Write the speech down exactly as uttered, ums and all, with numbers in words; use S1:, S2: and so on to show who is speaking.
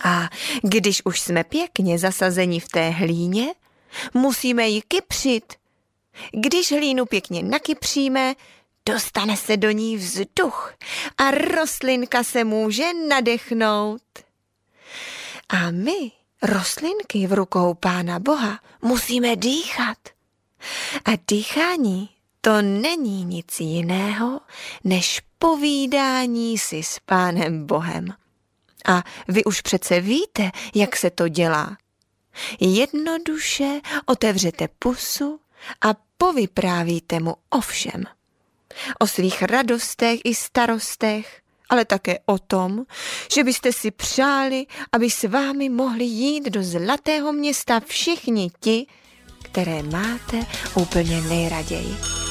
S1: A když už jsme pěkně zasazeni v té hlíně, musíme ji kypřit. Když hlínu pěkně nakypříme, dostane se do ní vzduch a rostlinka se může nadechnout. A my, rostlinky v rukou Pána Boha, musíme dýchat. A dýchání to není nic jiného, než povídání si s Pánem Bohem. A vy už přece víte, jak se to dělá. Jednoduše otevřete pusu a povyprávíte mu o všem. O svých radostech i starostech, ale také o tom, že byste si přáli, aby s vámi mohli jít do zlatého města všichni ti, které máte úplně nejraději.